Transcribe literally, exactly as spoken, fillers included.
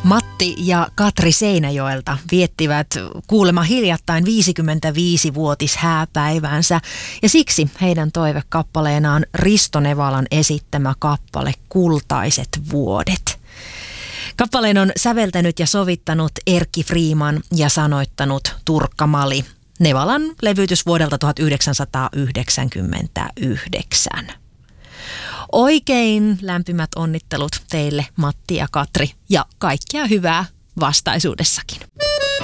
Matti ja Katri Seinäjoelta viettivät kuulemma hiljattain viisikymmentäviisivuotishääpäivänsä ja siksi heidän toivekappaleena on Risto Nevalan esittämä kappale Kultaiset vuodet. Kappaleen on säveltänyt ja sovittanut Erkki Freeman ja sanoittanut Turkka Mali. Nevalan levytys vuodelta tuhatyhdeksänsataayhdeksänkymmentäyhdeksän. Oikein lämpimät onnittelut teille Matti ja Katri ja kaikkea hyvää vastaisuudessakin.